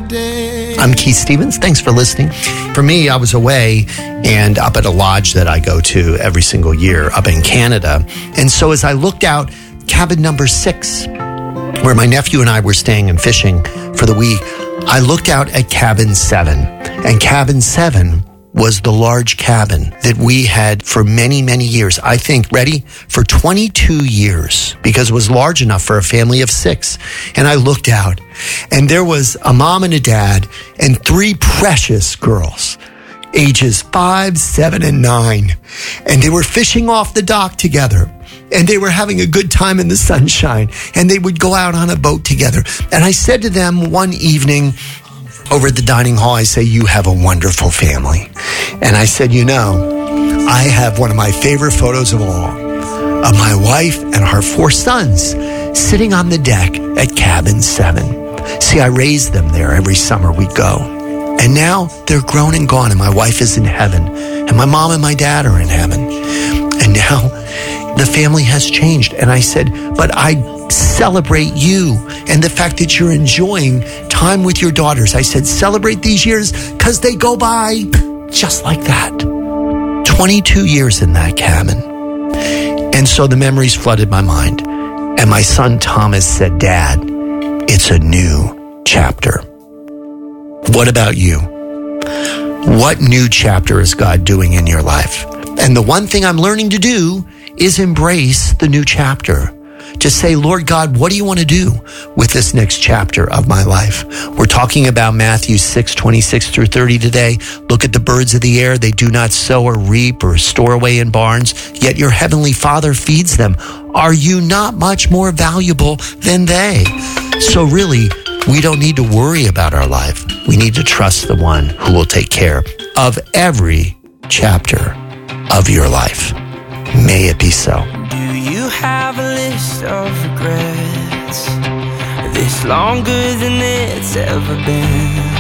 I'm Keith Stevens. Thanks for listening. For me, I was away and up at a lodge that I go to every single year up in Canada. And so as I looked out, cabin number 6, where my nephew and I were staying and fishing for the week, I looked out at cabin 7. And cabin 7 was the large cabin that we had for many, many years. I think, ready? For 22 years, because it was large enough for a family of 6. And I looked out, and there was a mom and a dad and 3 precious girls, ages 5, 7, and 9. And they were fishing off the dock together. And they were having a good time in the sunshine. And they would go out on a boat together. And I said to them one evening, over at the dining hall, I say, "You have a wonderful family." And I said, I have one of my favorite photos of all, of my wife and her 4 sons sitting on the deck at cabin 7. See, I raised them there. Every summer we'd go. And now they're grown and gone, and my wife is in heaven, and my mom and my dad are in heaven. And now the family has changed. And I said, but I celebrate you and the fact that you're enjoying time with your daughters. I said, celebrate these years because they go by just like that. 22 years in that cabin. And so the memories flooded my mind. And my son Thomas said, "Dad, it's a new chapter." What about you? What new chapter is God doing in your life? And the one thing I'm learning to do is embrace the new chapter. Just say, "Lord God, what do you want to do with this next chapter of my life?" We're talking about Matthew 6:26 through 30 today. Look at the birds of the air. They do not sow or reap or store away in barns, yet your heavenly Father feeds them. Are you not much more valuable than they? So really, we don't need to worry about our life. We need to trust the one who will take care of every chapter of your life. May it be so. Do you have a list of regrets? This longer than it's ever been?